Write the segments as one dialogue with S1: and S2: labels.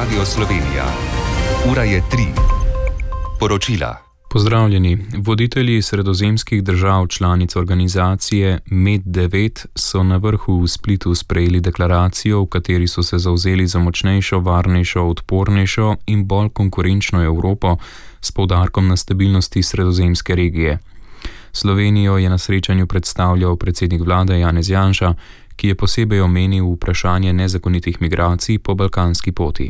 S1: Radio Slovenija. Ura je 3. Poročila.
S2: Pozdravljeni. Voditelji sredozemskih držav članic organizacije MED9 so na vrhu v Splitu sprejeli deklaracijo, v kateri so se zavzeli za močnejšo, varnejšo, odpornejšo in bolj konkurenčno Evropo s poudarkom na stabilnosti sredozemske regije. Slovenijo je na srečanju predstavljal predsednik vlade Janez Janša, ki je posebej omenil vprašanje nezakonitih migracij po balkanski poti.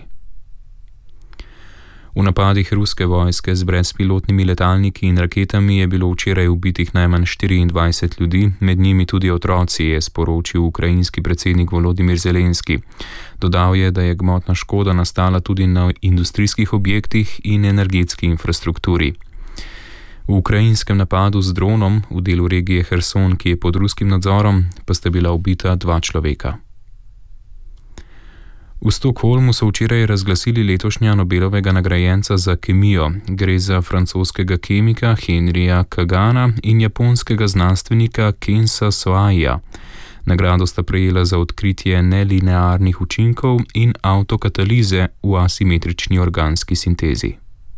S2: V napadih ruske vojske z brezpilotnimi letalniki in raketami je bilo včeraj ubitih najmanj 24 ljudi, med njimi tudi otroci, je sporočil ukrajinski predsednik Volodimir Zelenski. Dodal je, da je gmotna škoda nastala tudi na industrijskih objektih in energetski infrastrukturi. V ukrajinskem napadu z dronom v delu regije Herson, ki je pod ruskim nadzorom, pa sta bila ubita 2 človeka. V Stockholmu so včeraj razglasili letošnja Nobelovega nagrajenca za kemijo. Gre za francoskega kemika Henrija Kagana in japonskega znanstvenika Kensa Soaija. Nagrado sta prejela za odkritje nelinearnih učinkov in avtokatalize v asimetrični organski sintezi.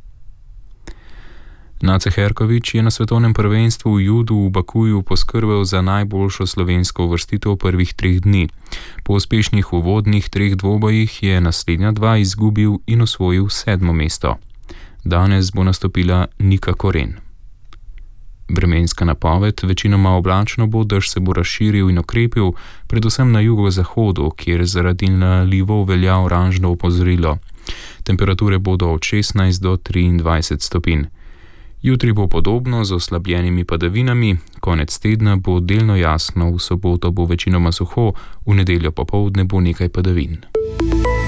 S2: Nace Herković je na svetovnem prvenstvu v judu v Bakuju poskrbel za najboljšo slovensko uvrstitev prvih 3 dni. Po uspešnih uvodnih 3 dvobojih je naslednja 2 izgubil in osvojil 7. mesto. Danes bo nastopila Nika Koren. Vremenska napoved: večinoma oblačno bo, dež se bo razširil in okrepil, predvsem na jugozahodu, kjer zaradi nalivov velja oranžno opozorilo. Temperature bodo od 16 do 23 stopinj. Jutri bo podobno z oslabljenimi padavinami, konec tedna bo delno jasno, v soboto bo večinoma suho, v nedeljo popoldne bo nekaj padavin.